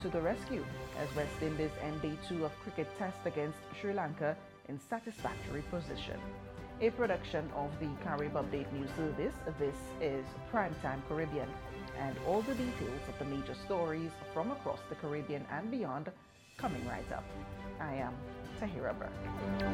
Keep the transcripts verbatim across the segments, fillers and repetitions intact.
to the rescue as West Indies end day two of cricket test against Sri Lanka in satisfactory position. A production of the Carib Update News Service, this is Primetime Caribbean, and all the details of the major stories from across the Caribbean and beyond coming right up. I am Tahira Burke.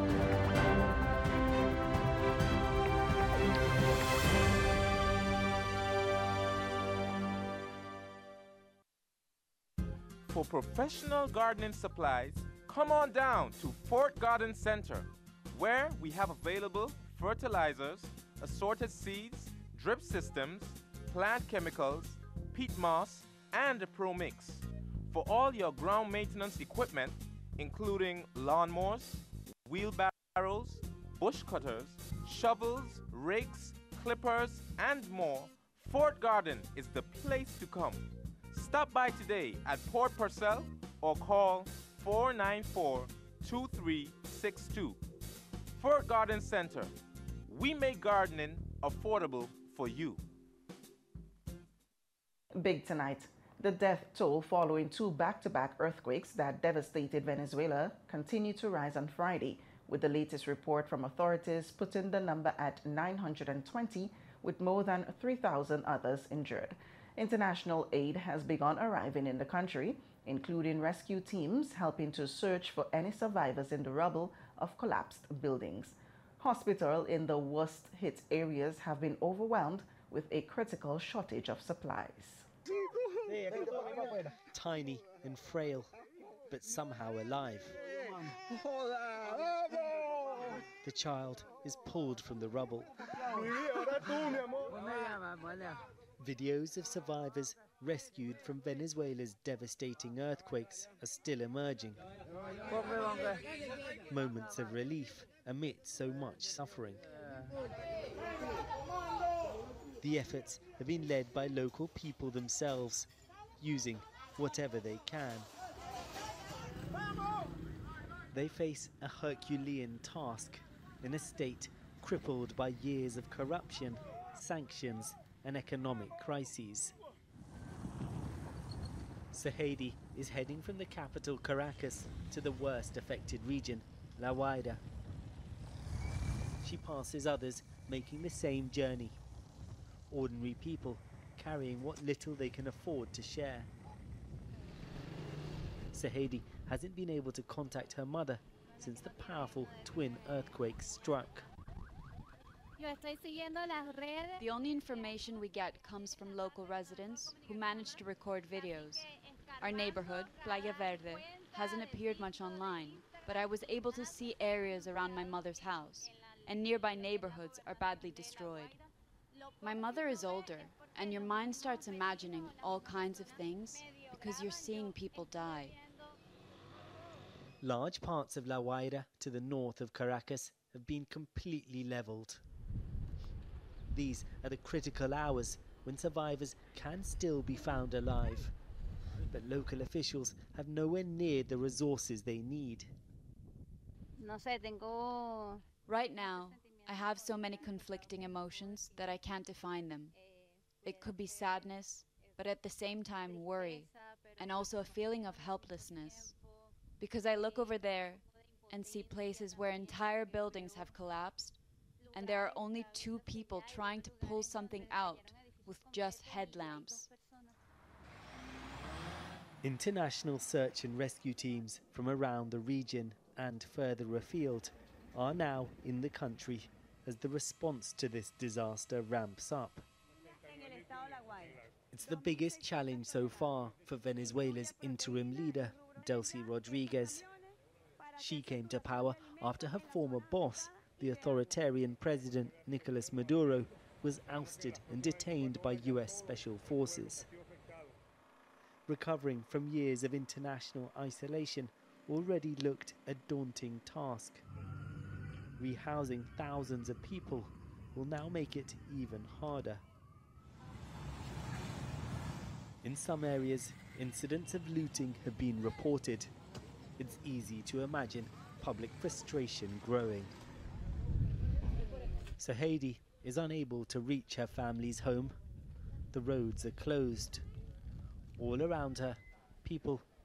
For professional gardening supplies, come on down to Fort Garden Center, where we have available fertilizers, assorted seeds, drip systems, plant chemicals, peat moss, and a Pro Mix. For all your ground maintenance equipment, including lawnmowers, wheelbarrows, bush cutters, shovels, rakes, clippers, and more, Fort Garden is the place to come. Stop by today at Port Purcell or call four nine four, two three six two. Fort Garden Center. We make gardening affordable for you. Big tonight. The death toll following two back-to-back earthquakes that devastated Venezuela continued to rise on Friday, with the latest report from authorities putting the number at nine hundred twenty, with more than three thousand others injured. International aid has begun arriving in the country, including rescue teams helping to search for any survivors in the rubble of collapsed buildings. Hospitals in the worst-hit areas have been overwhelmed with a critical shortage of supplies. Tiny and frail, but somehow alive. The child is pulled from the rubble. Videos of survivors rescued from Venezuela's devastating earthquakes are still emerging. Moments of relief amid so much suffering. The efforts have been led by local people themselves, using whatever they can. They face a Herculean task in a state crippled by years of corruption, sanctions, and economic crises. Sahedi is heading from the capital Caracas to the worst affected region, La Guaira. She passes others making the same journey. Ordinary people carrying what little they can afford to share. Sahedi hasn't been able to contact her mother since the powerful twin earthquakes struck. The only information we get comes from local residents who manage to record videos. Our neighborhood, Playa Verde, hasn't appeared much online, but I was able to see areas around my mother's house, and nearby neighborhoods are badly destroyed. My mother is older, and your mind starts imagining all kinds of things because you're seeing people die. Large parts of La Guaira to the north of Caracas have been completely leveled. These are the critical hours when survivors can still be found alive. But local officials have nowhere near the resources they need. Right now, I have so many conflicting emotions that I can't define them. It could be sadness, but at the same time worry, and also a feeling of helplessness. Because I look over there and see places where entire buildings have collapsed, and there are only two people trying to pull something out with just headlamps. International search and rescue teams from around the region and further afield are now in the country as the response to this disaster ramps up. It's the biggest challenge so far for Venezuela's interim leader, Delcy Rodriguez. She came to power after her former boss, the authoritarian president Nicolas Maduro, was ousted and detained by U S special forces. Recovering from years of international isolation already looked a daunting task. Rehousing thousands of people will now make it even harder. In some areas, incidents of looting have been reported. It's easy to imagine public frustration growing. Sahedi is unable to reach her family's home. The roads are closed. All around her, people